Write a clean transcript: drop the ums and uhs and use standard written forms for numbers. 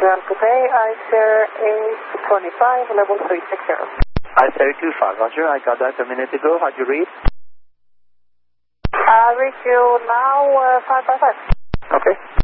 today, Icer 825, level 3, take care. Icer 825, roger, I got that a minute ago, how'd you read? I read you now 555. Okay.